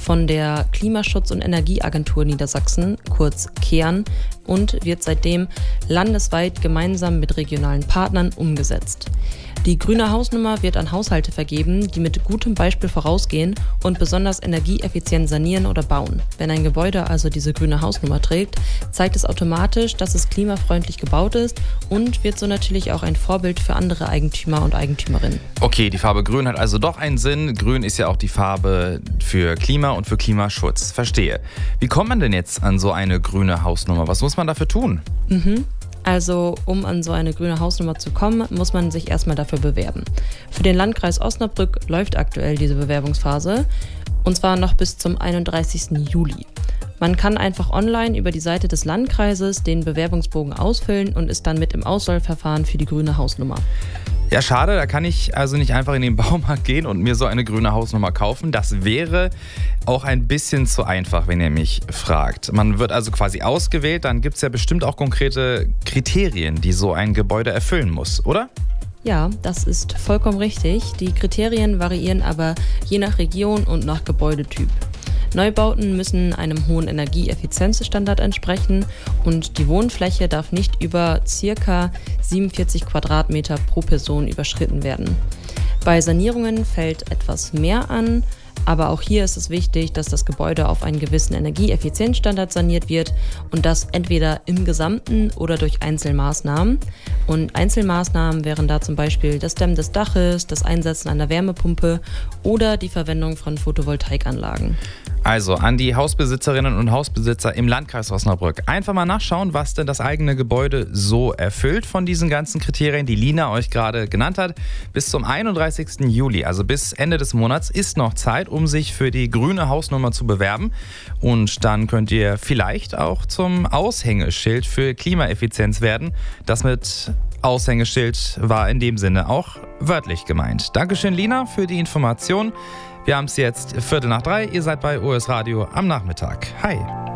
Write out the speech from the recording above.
von der Klimaschutz- und Energieagentur Niedersachsen, kurz KEAN, und wird seitdem landesweit gemeinsam mit regionalen Partnern umgesetzt. Die grüne Hausnummer wird an Haushalte vergeben, die mit gutem Beispiel vorausgehen und besonders energieeffizient sanieren oder bauen. Wenn ein Gebäude also diese grüne Hausnummer trägt, zeigt es automatisch, dass es klimafreundlich gebaut ist und wird so natürlich auch ein Vorbild für andere Eigentümer und Eigentümerinnen. Okay, die Farbe Grün hat also doch einen Sinn. Grün ist ja auch die Farbe für Klima und für Klimaschutz. Verstehe. Wie kommt man denn jetzt an so eine grüne Hausnummer? Was muss man dafür tun? Also, um an so eine grüne Hausnummer zu kommen, muss man sich erstmal dafür bewerben. Für den Landkreis Osnabrück läuft aktuell diese Bewerbungsphase, und zwar noch bis zum 31. Juli. Man kann einfach online über die Seite des Landkreises den Bewerbungsbogen ausfüllen und ist dann mit im Auswahlverfahren für die grüne Hausnummer. Ja, schade, da kann ich also nicht einfach in den Baumarkt gehen und mir so eine grüne Hausnummer kaufen. Das wäre auch ein bisschen zu einfach, wenn ihr mich fragt. Man wird also quasi ausgewählt, dann gibt es ja bestimmt auch konkrete Kriterien, die so ein Gebäude erfüllen muss, oder? Ja, das ist vollkommen richtig. Die Kriterien variieren aber je nach Region und nach Gebäudetyp. Neubauten müssen einem hohen Energieeffizienzstandard entsprechen und die Wohnfläche darf nicht über ca. 47 Quadratmeter pro Person überschritten werden. Bei Sanierungen fällt etwas mehr an, aber auch hier ist es wichtig, dass das Gebäude auf einen gewissen Energieeffizienzstandard saniert wird und das entweder im Gesamten oder durch Einzelmaßnahmen. Und Einzelmaßnahmen wären da zum Beispiel das Dämmen des Daches, das Einsetzen einer Wärmepumpe oder die Verwendung von Photovoltaikanlagen. Also an die Hausbesitzerinnen und Hausbesitzer im Landkreis Osnabrück. Einfach mal nachschauen, was denn das eigene Gebäude so erfüllt von diesen ganzen Kriterien, die Lina euch gerade genannt hat. Bis zum 31. Juli, also bis Ende des Monats, ist noch Zeit, um sich für die grüne Hausnummer zu bewerben. Und dann könnt ihr vielleicht auch zum Aushängeschild für Klimaeffizienz werden. Das mit Aushängeschild war in dem Sinne auch wörtlich gemeint. Dankeschön, Lina, für die Information. Wir haben es jetzt 2:45. Ihr seid bei OS Radio am Nachmittag. Hi.